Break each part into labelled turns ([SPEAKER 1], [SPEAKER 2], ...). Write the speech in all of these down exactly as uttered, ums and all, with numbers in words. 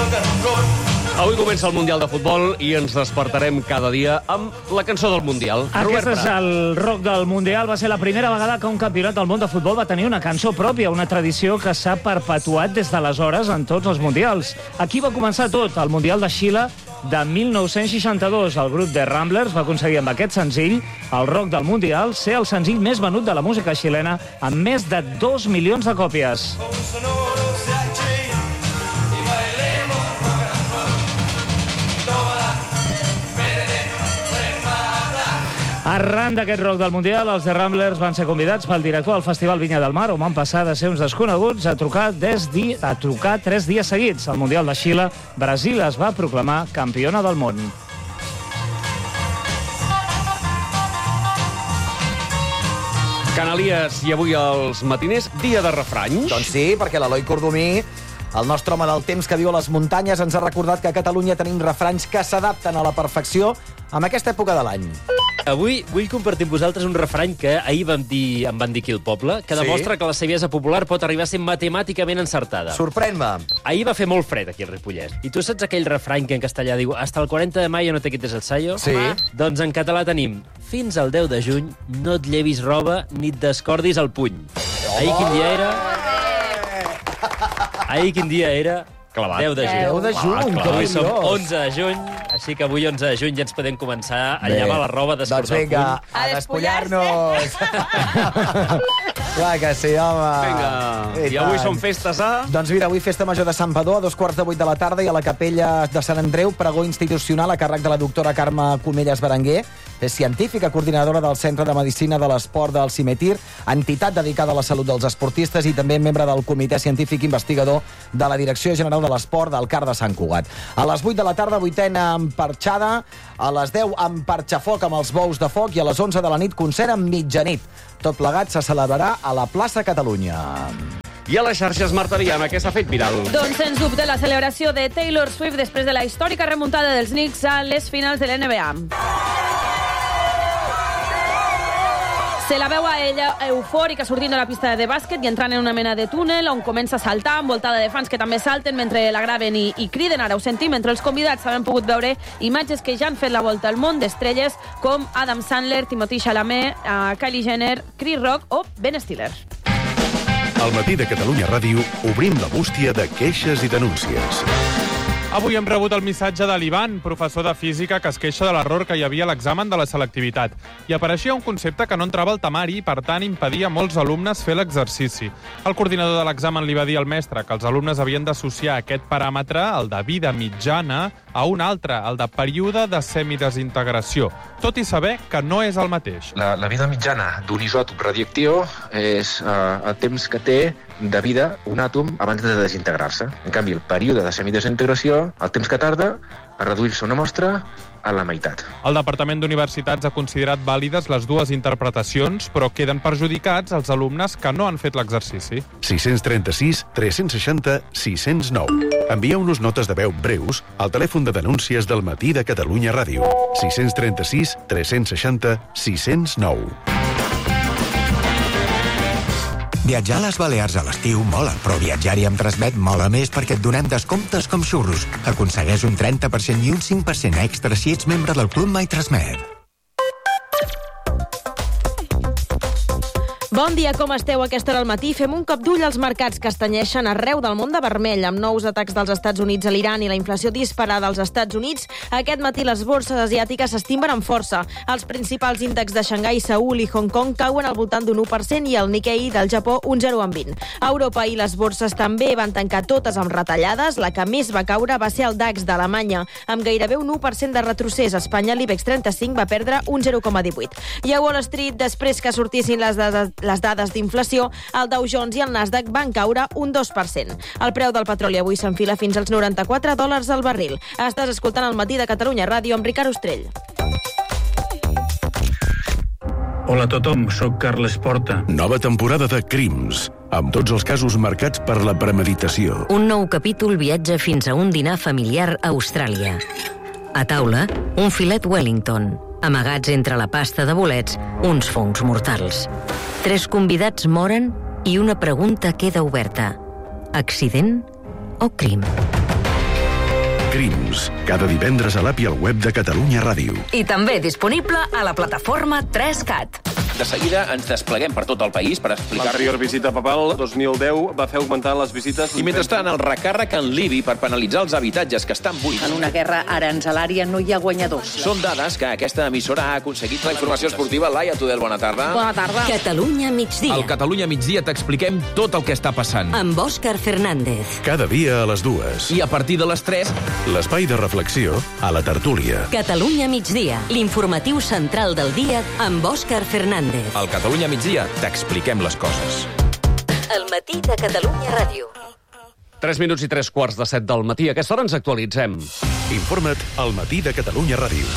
[SPEAKER 1] Avui comença el Mundial de Futbol i ens despertarem cada dia amb la cançó del Mundial.
[SPEAKER 2] Aquest és el rock del Mundial. Va ser la primera vegada que un campionat del món de futbol va tenir una cançó pròpia, una tradició que s'ha perpetuat des d'aleshores en tots els Mundials. Aquí va començar tot, el Mundial de Xile de mil nou-cents seixanta-dos. El grup The Ramblers va aconseguir amb aquest senzill, el rock del Mundial, ser el senzill més venut de la música xilena amb més de dos milions de còpies. Arran d'aquest rock del Mundial, els The Ramblers van ser convidats pel director del Festival Vinya del Mar, on van passar de ser uns desconeguts a trucar, des di... a trucar tres dies seguits. Al Mundial de Xile, Brasil es va proclamar campiona del món.
[SPEAKER 1] Canalies i avui als matiners, dia de refranys.
[SPEAKER 3] Doncs sí, perquè l'Eloi Cordomí, el nostre home del temps que viu a les muntanyes, ens ha recordat que a Catalunya tenim refranys que s'adapten a la perfecció en aquesta època de l'any.
[SPEAKER 4] Avui vull compartir amb vosaltres un refrany que ahir vam dir, em van dir aquí al poble, que demostra sí? que la saviesa popular pot arribar a ser matemàticament encertada.
[SPEAKER 3] Sorprèn-me.
[SPEAKER 4] Ahir va fer molt fred aquí al Ripollès. I tu saps aquell refrany que en castellà diu hasta el quaranta de mayo no te quites el sayo?
[SPEAKER 3] Sí.
[SPEAKER 4] Doncs en català tenim fins al deu de juny no et llevis roba ni et descordis el puny. Oh. Ahir quin dia era? Ahir quin dia era?
[SPEAKER 1] Clavat.
[SPEAKER 4] deu de juny.
[SPEAKER 3] deu de juny,
[SPEAKER 4] que avui som onze de juny, així que avui onze de juny ja ens podem començar a llevar la roba, a descordar
[SPEAKER 3] doncs vinga,
[SPEAKER 4] el puny.
[SPEAKER 3] a despullar-nos. Clar que sí, home.
[SPEAKER 1] Vinga, i, i avui són festes a...
[SPEAKER 3] Doncs mira, avui festa major de Sant Padó, a dos quarts de vuit de la tarda, i a la capella de Sant Andreu, pregó institucional a càrrec de la doctora Carme Comelles Berenguer, és científica, coordinadora del Centre de Medicina de l'Esport del Cimetir, entitat dedicada a la salut dels esportistes i també membre del Comitè Científic Investigador de la Direcció General de l'Esport del CAR de Sant Cugat. A les vuit de la tarda, vuitena emparxada, a les deu emparxafoc amb els bous de foc i a les onze de la nit concert amb mitjanit. Tot plegat se celebrarà a la plaça Catalunya.
[SPEAKER 1] I a les xarxes, Marta Diana, què s'ha fet viral?
[SPEAKER 5] Doncs, sens dubte, la celebració de Taylor Swift després de la històrica remuntada dels Knicks a les finals de l'N B A. Se la veu a ella eufòrica sortint de la pista de bàsquet i entrant en una mena de túnel on comença a saltar, envoltada de fans que també salten mentre la graven i, i criden. Ara ho sentim, mentre els convidats s'han pogut veure imatges que ja han fet la volta al món d'estrelles com Adam Sandler, Timothée Chalamet, uh, Kylie Jenner, Chris Rock o Ben Stiller.
[SPEAKER 6] Al matí de Catalunya Ràdio obrim la bústia de queixes i denúncies.
[SPEAKER 7] Avui hem rebut el missatge de l'Ivan, professor de física, que es queixa de l'error que hi havia a l'examen de la selectivitat. I apareixia un concepte que no entrava al temari i, per tant, impedia a molts alumnes fer l'exercici. El coordinador de l'examen li va dir al mestre que els alumnes havien d'associar aquest paràmetre, el de vida mitjana, a un altre, el de període de semidesintegració, tot i saber que no és el mateix.
[SPEAKER 8] La, la vida mitjana d'un isòtop radioactiu és uh, el temps que té de vida un àtom abans de desintegrar-se. En canvi, el període de semidesintegració, el temps que tarda a reduir-se una mostra a la meitat.
[SPEAKER 7] El Departament d'Universitats ha considerat vàlides les dues interpretacions, però queden perjudicats els alumnes que no han fet l'exercici.
[SPEAKER 6] sis trenta-sis tres seixanta sis zero nou. Envieu-nos notes de veu breus al telèfon de denúncies del matí de Catalunya Ràdio. sis trenta-sis tres seixanta sis zero nou.
[SPEAKER 9] Viatjar a les Balears a l'estiu mola, però viatjar-hi amb Transmet mola més perquè et donem descomptes com xurros. Aconsegueix un trenta per cent i un cinc per cent extra si ets membre del Club My Transmet.
[SPEAKER 5] Bon dia, com esteu? A aquesta hora al matí fem un cop d'ull als mercats que es tenyeixen arreu del món de vermell, amb nous atacs dels Estats Units a l'Iran i la inflació disparada als Estats Units. Aquest matí les borses asiàtiques s'estimben amb força. Els principals índexs de Xangai, Seül i Hong Kong cauen al voltant d'un u per cent i el Nikkei del Japó un zero coma vint. A Europa i les borses també van tancar totes amb retallades. La que més va caure va ser el DAX d'Alemanya, amb gairebé un u per cent de retrocés. A Espanya l'IBEX trenta-cinc va perdre un zero coma divuit. I a Wall Street, després que sortissin les dades les dades d'inflació, el Dow Jones i el Nasdaq van caure un dos per cent. El preu del petroli avui s'enfila fins als noranta-quatre dòlars al barril. Estàs escoltant el matí de Catalunya Ràdio amb Ricard Ostrell.
[SPEAKER 10] Hola a tothom, sóc Carles Porta.
[SPEAKER 6] Nova temporada de Crims, amb tots els casos marcats per la premeditació.
[SPEAKER 11] Un nou capítol viatja fins a un dinar familiar a Austràlia. A taula, un filet Wellington. Amagats entre la pasta de bolets, uns fongs mortals. Tres convidats moren i una pregunta queda oberta. Accident o crim?
[SPEAKER 6] Crims. Cada divendres a l'app i al web de Catalunya Ràdio.
[SPEAKER 11] I també disponible a la plataforma tres cat.
[SPEAKER 12] De seguida ens despleguem per tot el país per explicar...
[SPEAKER 13] L'anterior visita papal, dos mil deu, va fer augmentar les visites...
[SPEAKER 12] I mentrestant, el recàrrec en Libi per penalitzar els habitatges que estan buits.
[SPEAKER 14] En una guerra aranzelària no hi ha guanyadors.
[SPEAKER 12] Són dades que aquesta emissora ha aconseguit. La informació esportiva, Laia Tudel, bona tarda.
[SPEAKER 11] Bona tarda. Catalunya migdia.
[SPEAKER 15] Al Catalunya migdia t'expliquem tot el que està passant.
[SPEAKER 11] Amb Òscar Fernández.
[SPEAKER 6] Cada dia a les dues.
[SPEAKER 15] I a partir de les tres...
[SPEAKER 6] L'espai de reflexió a la tertúlia.
[SPEAKER 11] Catalunya migdia, l'informatiu central del dia amb Òscar Fernández.
[SPEAKER 15] Al Catalunya migdia t'expliquem les coses.
[SPEAKER 11] El matí de Catalunya Ràdio.
[SPEAKER 1] tres minuts i tres quarts de set del matí. A aquesta hora ens actualitzem.
[SPEAKER 6] Informa't al matí de Catalunya Ràdio.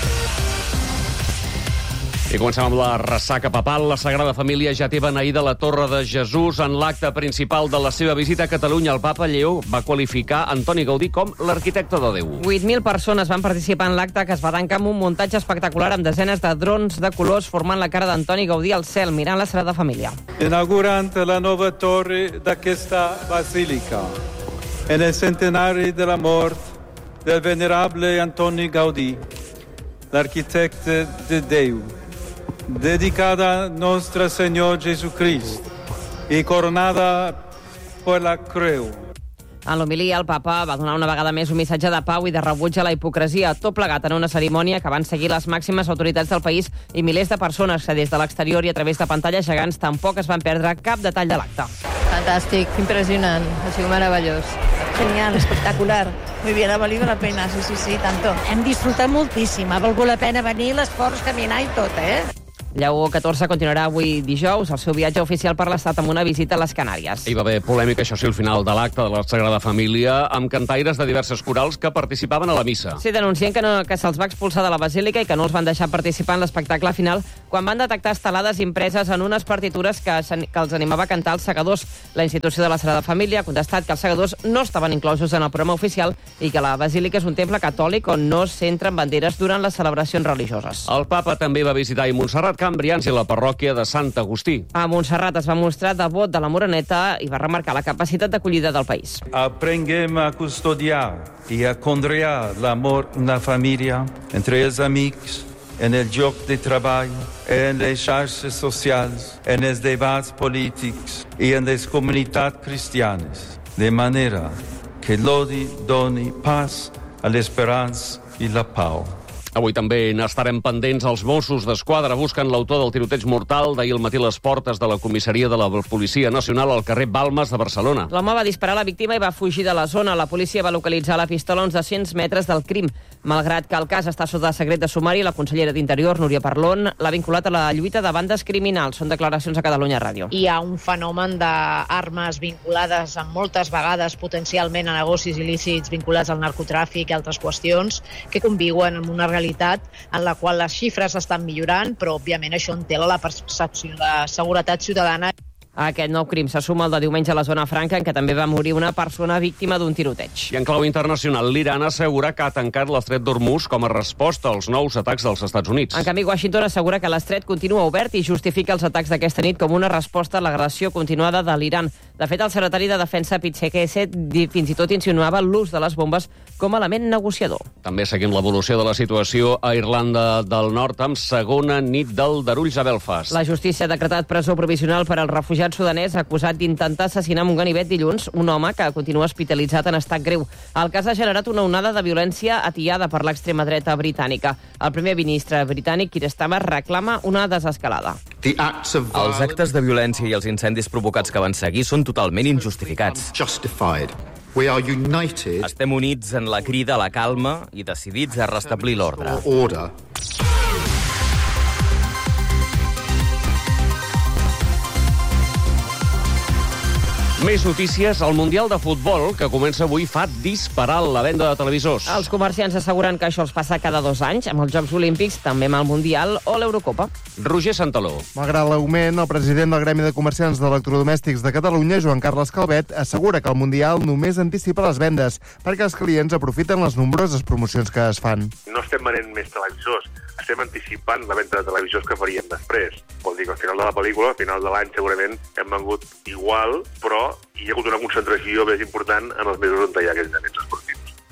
[SPEAKER 1] I comencem amb la ressaca papal. La Sagrada Família ja té beneïda la Torre de Jesús. En l'acte principal de la seva visita a Catalunya, el papa Lleó va qualificar Antoni Gaudí com l'arquitecte de Déu.
[SPEAKER 16] vuit mil persones van participar en l'acte, que es va tancar amb un muntatge espectacular amb desenes de drons de colors formant la cara d'Antoni Gaudí al cel, mirant la Sagrada Família.
[SPEAKER 17] Inaugurant la nova torre d'aquesta basílica, en el centenari de la mort del venerable Antoni Gaudí, l'arquitecte de Déu, dedicada a Nostre Senyor Jesucrist i coronada per la creu.
[SPEAKER 16] En l'homilia, el papa va donar una vegada més un missatge de pau i de rebuig a la hipocresia, tot plegat en una cerimònia que van seguir les màximes autoritats del país i milers de persones que des de l'exterior i a través de pantalles gegants tampoc es van perdre cap detall de l'acte.
[SPEAKER 18] Fantàstic, impressionant, ha sigut meravellós.
[SPEAKER 19] Genial, espectacular. Muy bien, ha valido la pena, sí, sí, sí, tanto. Hem disfrutat moltíssim, ha valgut la pena venir, l'esforç, caminar i tot, eh?
[SPEAKER 16] Lleó catorze continuarà avui dijous el seu viatge oficial per l'Estat amb una visita a les Canàries.
[SPEAKER 1] Hi va haver polèmica, això sí, al final de l'acte de la Sagrada Família, amb cantaires de diverses corals que participaven a la missa.
[SPEAKER 16] Sí, denuncien que, no, que se'ls va expulsar de la basílica i que no els van deixar participar en l'espectacle final quan van detectar estelades impreses en unes partitures que, que els animava a cantar els segadors. La institució de la Sagrada Família ha contestat que els segadors no estaven inclosos en el programa oficial i que la basílica és un temple catòlic on no s'entren banderes durant les celebracions religioses.
[SPEAKER 1] El papa també va visitar i Montserrat Cambrians i la parròquia de Sant Agustí.
[SPEAKER 16] A Montserrat es va mostrar devot de la Moreneta i va remarcar la capacitat d'acollida del país.
[SPEAKER 17] Aprenguem a custodiar i a conrear l'amor en la família, entre els amics, en el lloc de treball, en les xarxes socials, en els debats polítics i en les comunitats cristianes, de manera que l'odi doni pas a l'esperança i la pau.
[SPEAKER 1] Avui també n'estarem pendents. Els Mossos d'Esquadra busquen l'autor del tiroteig mortal d'ahir al matí a les portes de la comissaria de la Policia Nacional al carrer Balmes de Barcelona.
[SPEAKER 16] L'home va disparar a la víctima i va fugir de la zona. La policia va localitzar la pistola a uns dos-cents metres del crim. Malgrat que el cas està sota secret de sumari, la consellera d'Interior, Núria Parlon, l'ha vinculat a la lluita de bandes criminals. Són declaracions a Catalunya Ràdio.
[SPEAKER 20] Hi ha un fenomen d'armes vinculades amb moltes vegades potencialment a negocis il·lícits vinculats al narcotràfic i altres qüestions que conviuen amb una realitat en la qual les xifres estan millorant, però òbviament això entela la percepció de seguretat ciutadana.
[SPEAKER 16] A aquest nou crim se suma el de diumenge a la zona franca, en què també va morir una persona víctima d'un tiroteig.
[SPEAKER 1] I en clau internacional, l'Iran assegura que ha tancat l'estret d'Hormuz com a resposta als nous atacs dels Estats Units.
[SPEAKER 16] En canvi, Washington assegura que l'estret continua obert i justifica els atacs d'aquesta nit com una resposta a l'agressió continuada de l'Iran. De fet, el secretari de Defensa, Pete Hegseth, fins i tot insinuava l'ús de les bombes com a element negociador.
[SPEAKER 1] També seguim l'evolució de la situació a Irlanda del Nord amb segona nit d'aldarulls a Belfast.
[SPEAKER 16] La justícia ha decretat presó provisional per al refugiat sudanès acusat d'intentar assassinar amb un ganivet dilluns un home que continua hospitalitzat en estat greu. El cas ha generat una onada de violència atiada per l'extrema dreta britànica. El primer ministre britànic, Keir Starmer, reclama una desescalada.
[SPEAKER 21] Els actes de violència i els incendis provocats que van seguir són totalment injustificats. Estem units en la crida a la calma i decidits a restablir l'ordre.
[SPEAKER 1] Més notícies. El Mundial de Futbol, que comença avui, fa disparar la venda de televisors.
[SPEAKER 16] Els comerciants asseguren que això els passa cada dos anys, amb els Jocs Olímpics, també amb el Mundial o l'Eurocopa.
[SPEAKER 1] Roger Santaló.
[SPEAKER 22] Malgrat l'augment, el president del Gremi de Comerciants d'Electrodomèstics de Catalunya, Joan Carles Calvet, assegura que el Mundial només anticipa les vendes, perquè els clients aprofiten les nombroses promocions que es fan.
[SPEAKER 23] No estem venent més televisors, estem anticipant la venda de televisors que faríem després. Vol dir que al final de la pel·lícula, al final de l'any, segurament hem vengut igual, però hi ha hagut una concentració més important en els mesos on hi ha aquells events esportius.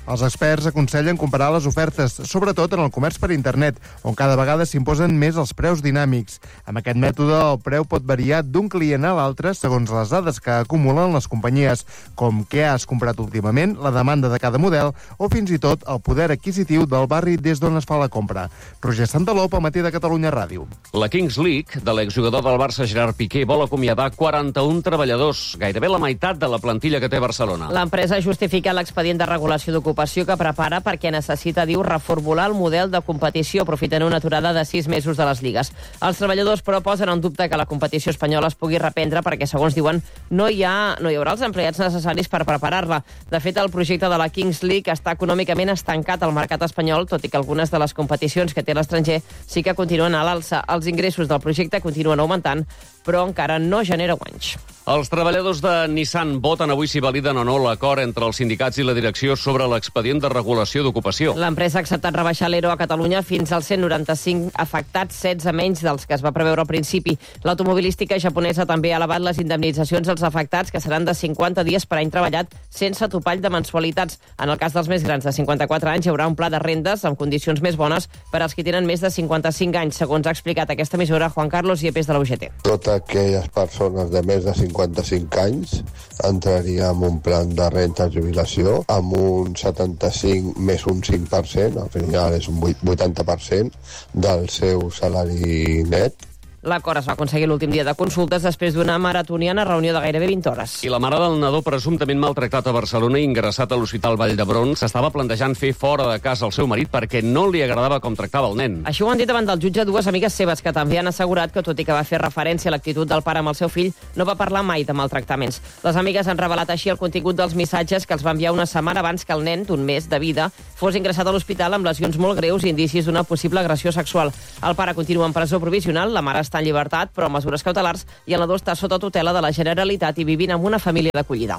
[SPEAKER 22] Els experts aconsellen comparar les ofertes, sobretot en el comerç per internet, on cada vegada s'imposen més els preus dinàmics. Amb aquest mètode, el preu pot variar d'un client a l'altre segons les dades que acumulen les companyies, com què has comprat últimament, la demanda de cada model o fins i tot el poder adquisitiu del barri des d'on es fa la compra. Roger Santalop, al Matí de Catalunya Ràdio.
[SPEAKER 1] La Kings League, de l'exjugador del Barça Gerard Piqué, vol acomiadar quaranta-un treballadors, gairebé la meitat de la plantilla que té Barcelona.
[SPEAKER 16] L'empresa justifica l'expedient de regulació d'ocupació que prepara perquè necessita, diu, reformular el model de competició, aprofitant una aturada de sis mesos de les lligues. Els treballadors, però, posen en dubte que la competició espanyola es pugui reprendre perquè, segons diuen, no hi, ha, no hi haurà els empleats necessaris per preparar-la. De fet, el projecte de la Kings League està econòmicament estancat al mercat espanyol, tot i que algunes de les competicions que té l'estranger sí que continuen a l'alça. Els ingressos del projecte continuen augmentant, però encara no genera guanys.
[SPEAKER 1] Els treballadors de Nissan voten avui si validen o no l'acord entre els sindicats i la direcció sobre l'expedient de regulació d'ocupació.
[SPEAKER 16] L'empresa ha acceptat rebaixar l'E R O a Catalunya fins als cent noranta-cinc afectats, setze menys dels que es va preveure al principi. L'automobilística japonesa també ha elevat les indemnitzacions als afectats, que seran de cinquanta dies per any treballat sense topall de mensualitats. En el cas dels més grans de cinquanta-quatre anys hi haurà un pla de rendes amb condicions més bones per als que tenen més de cinquanta-cinc anys, segons ha explicat aquesta emissora Juan Carlos Yepes de la U G T.
[SPEAKER 2] Totes aquelles persones de més de cinquanta-cinc anys entraria en un plan de renta jubilació amb un setanta-cinc més un cinc per cent, al final és un vuitanta per cent del seu salari net.
[SPEAKER 16] L'acord es va aconseguir l'últim dia de consultes després d'una maratoniana reunió de gairebé vint hores.
[SPEAKER 1] I la mare del nadó presumptament maltractat a Barcelona i ingressat a l'Hospital Vall d'Hebron s'estava plantejant fer fora de casa el seu marit perquè no li agradava com tractava el nen.
[SPEAKER 16] Així ho han dit davant del jutge dues amigues seves que també han assegurat que, tot i que va fer referència a l'actitud del pare amb el seu fill, no va parlar mai de maltractaments. Les amigues han revelat així el contingut dels missatges que els va enviar una setmana abans que el nen, d'un mes de vida, fos ingressat a l'hospital amb lesions molt greus i indicis d'una possible agressió sexual. El pare continua en presó provisional, la mare està en llibertat, però amb mesures cautelars, i el nadó està sota tutela de la Generalitat i vivint amb una família d'acollida.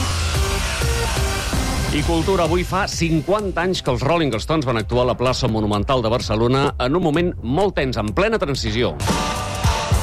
[SPEAKER 1] I cultura, avui fa cinquanta anys que els Rolling Stones van actuar a la plaça Monumental de Barcelona en un moment molt tens, en plena transició.